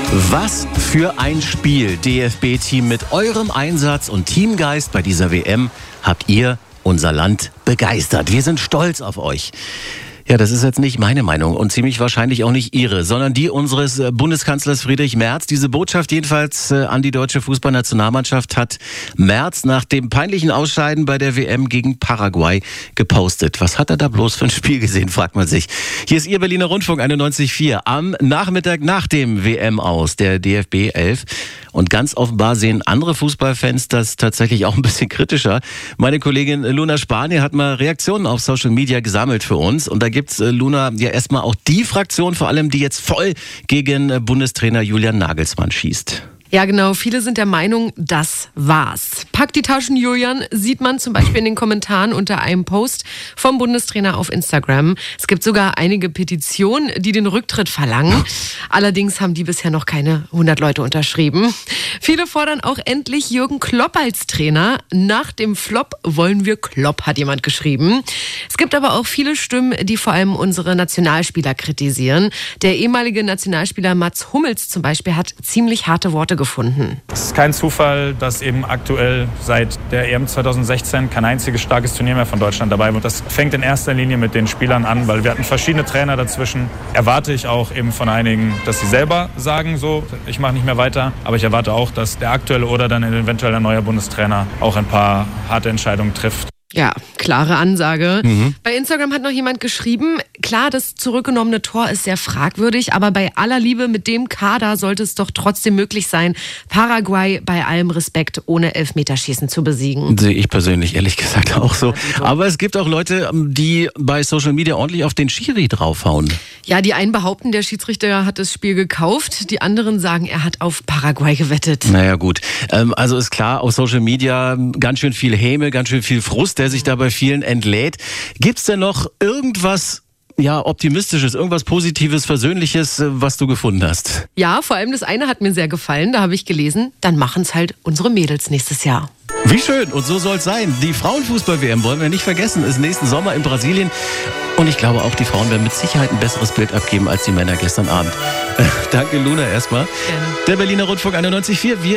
Was für ein Spiel, DFB-Team. Mit eurem Einsatz und Teamgeist bei dieser WM habt ihr unser Land begeistert. Wir sind stolz auf euch. Ja, das ist jetzt nicht meine Meinung und ziemlich wahrscheinlich auch nicht Ihre, sondern die unseres Bundeskanzlers Friedrich Merz. Diese Botschaft jedenfalls an die deutsche Fußballnationalmannschaft hat Merz nach dem peinlichen Ausscheiden bei der WM gegen Paraguay gepostet. Was hat er da bloß für ein Spiel gesehen, fragt man sich. Hier ist Ihr Berliner Rundfunk 91.4 am Nachmittag nach dem WM aus, der DFB 11. Und ganz offenbar sehen andere Fußballfans das tatsächlich auch ein bisschen kritischer. Meine Kollegin Luna Spanier hat mal Reaktionen auf Social Media gesammelt für uns. Und da gibt's, Luna, ja erstmal auch die Fraktion vor allem, die jetzt voll gegen Bundestrainer Julian Nagelsmann schießt. Ja, genau. Viele sind der Meinung, das war's. Pack die Taschen, Julian, sieht man zum Beispiel in den Kommentaren unter einem Post vom Bundestrainer auf Instagram. Es gibt sogar einige Petitionen, die den Rücktritt verlangen. Allerdings haben die bisher noch keine 100 Leute unterschrieben. Viele fordern auch endlich Jürgen Klopp als Trainer. Nach dem Flop wollen wir Klopp, hat jemand geschrieben. Es gibt aber auch viele Stimmen, die vor allem unsere Nationalspieler kritisieren. Der ehemalige Nationalspieler Mats Hummels zum Beispiel hat ziemlich harte Worte gefunden. Es ist kein Zufall, dass eben aktuell seit der EM 2016 kein einziges starkes Turnier mehr von Deutschland dabei wird. Das fängt in erster Linie mit den Spielern an, weil wir hatten verschiedene Trainer dazwischen. Erwarte ich auch eben von einigen, dass sie selber sagen, so, ich mache nicht mehr weiter. Aber ich erwarte auch, dass der aktuelle oder dann eventuell ein neuer Bundestrainer auch ein paar harte Entscheidungen trifft. Ja, klare Ansage. Bei Instagram hat noch jemand geschrieben, klar, das zurückgenommene Tor ist sehr fragwürdig, aber bei aller Liebe mit dem Kader sollte es doch trotzdem möglich sein, Paraguay bei allem Respekt ohne Elfmeterschießen zu besiegen. Sehe ich persönlich ehrlich gesagt auch so. Aber es gibt auch Leute, die bei Social Media ordentlich auf den Schiri draufhauen. Ja, die einen behaupten, der Schiedsrichter hat das Spiel gekauft, die anderen sagen, er hat auf Paraguay gewettet. Naja gut, also ist klar, auf Social Media ganz schön viel Häme, ganz schön viel Frust, der sich da bei vielen entlädt. Gibt's denn noch irgendwas Optimistisches, irgendwas Positives, Versöhnliches, was du gefunden hast? Ja, vor allem das eine hat mir sehr gefallen, da habe ich gelesen, dann machen's halt unsere Mädels nächstes Jahr. Wie schön, und so soll's sein. Die Frauenfußball-WM wollen wir nicht vergessen, ist nächsten Sommer in Brasilien. Und ich glaube auch, die Frauen werden mit Sicherheit ein besseres Bild abgeben als die Männer gestern Abend. Danke, Luna, erstmal. Gerne. Der Berliner Rundfunk 91.4. Wir